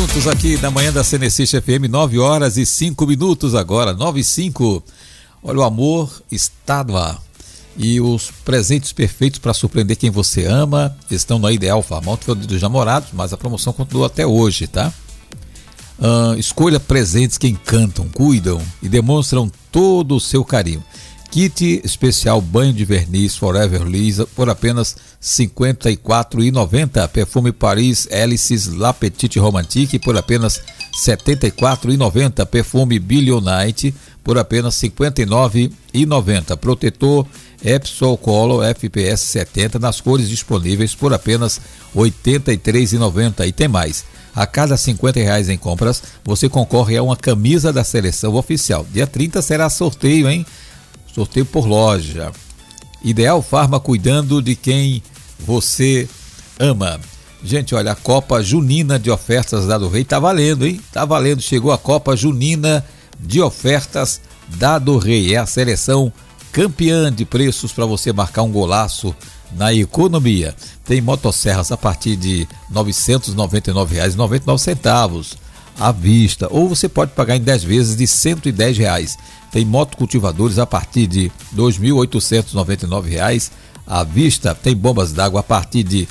juntos aqui na manhã da Cenecist FM, 9h05 agora, 9h05. Olha, o amor está no ar. E os presentes perfeitos para surpreender quem você ama estão na Ideal Farma. Ontem foi o Dia dos Namorados, mas a promoção continua até hoje, tá? Escolha presentes que encantam, cuidam e demonstram todo o seu carinho. Kit especial banho de verniz Forever Lisa por apenas R$ 54,90. Perfume Paris Hélices La Petite Romantique por apenas R$ 74,90. Perfume Billionite por apenas R$ 59,90. Protetor Epsol Color FPS 70 nas cores disponíveis por apenas R$ 83,90. E tem mais. A cada R$ 50 em compras, você concorre a uma camisa da seleção oficial. Dia 30 será sorteio, hein? Sorteio por loja. Ideal Farma, cuidando de quem você ama. Gente, olha, a Copa Junina de Ofertas da do Rei tá valendo, hein? Tá valendo, chegou a Copa Junina de Ofertas da do Rei. É a seleção campeã de preços para você marcar um golaço na economia. Tem motosserras a partir de R$ 999,99 à vista, ou você pode pagar em 10 vezes de R$ 110. Tem motocultivadores a partir de R$ 2.899 à vista. Tem bombas d'água a partir de R$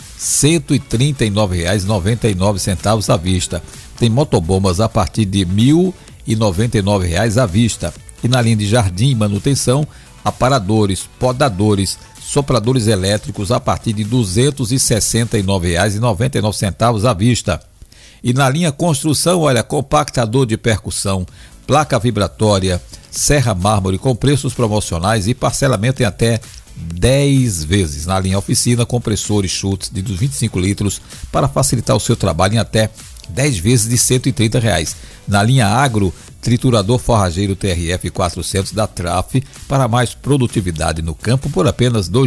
139,99 à vista. Tem motobombas a partir de R$ 1.099 à vista. E na linha de jardim e manutenção, aparadores, podadores, sopradores elétricos a partir de R$ 269,99 à vista. E na linha construção, olha, compactador de percussão, placa vibratória, serra mármore com preços promocionais e parcelamento em até 10 vezes. Na linha oficina, compressores chutes de 25 litros para facilitar o seu trabalho em até 10 vezes de R$ 130. Na linha agro, triturador forrageiro TRF 400 da Traf para mais produtividade no campo por apenas R$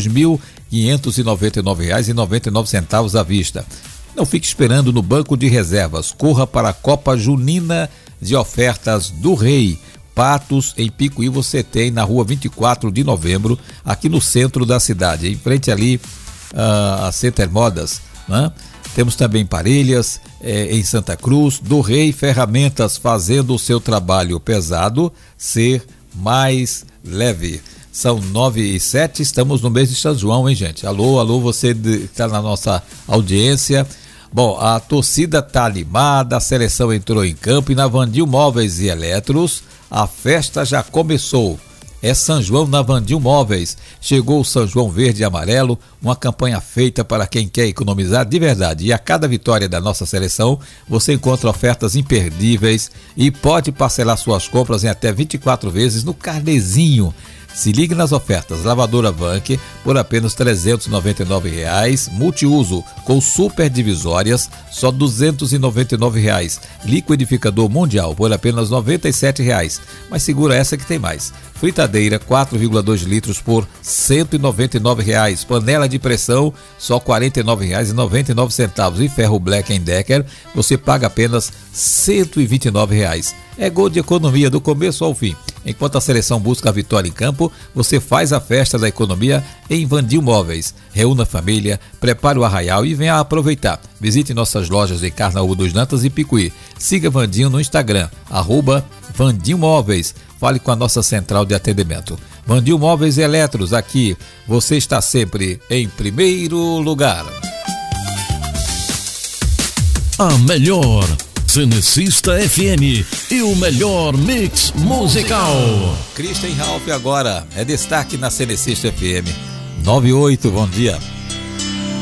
2.599,99 à vista. Não fique esperando no banco de reservas. Corra para a Copa Junina de Ofertas do Rei. Patos, em Picuí, você tem na rua 24 de novembro, aqui no centro da cidade, em frente ali a Center Modas, né? Temos também Parelhas, em Santa Cruz, do Rei Ferramentas, fazendo o seu trabalho pesado ser mais leve. São 9h07, estamos no mês de São João, hein, gente? Alô, você que está na nossa audiência. Bom, a torcida tá animada, a seleção entrou em campo e na Vandil Móveis e Eletros a festa já começou. É São João na Vandil Móveis. Chegou o São João verde e amarelo, uma campanha feita para quem quer economizar de verdade. E a cada vitória da nossa seleção, você encontra ofertas imperdíveis e pode parcelar suas compras em até 24 vezes no carnezinho. Se ligue nas ofertas. Lavadora Vanke por apenas R$ 399, multiuso com super divisórias só R$ 299. Liquidificador Mundial por apenas R$ 97. Mas segura essa que tem mais. Fritadeira 4,2 litros por R$ 199. Panela de pressão só R$ 49,99. E ferro Black & Decker você paga apenas R$ 129. É gol de economia do começo ao fim. Enquanto a seleção busca a vitória em campo, você faz a festa da economia em Vandil Móveis. Reúna a família, prepare o arraial e venha aproveitar. Visite nossas lojas em Carnaúba dos Nantas e Picuí. Siga Vandinho no Instagram, @Vandil Móveis. Fale com a nossa central de atendimento. Vandil Móveis e Eletros, aqui você está sempre em primeiro lugar. A melhor Cenecist FM e o melhor mix musical. Christian Ralph agora é destaque na Cenecist FM 98. Bom dia.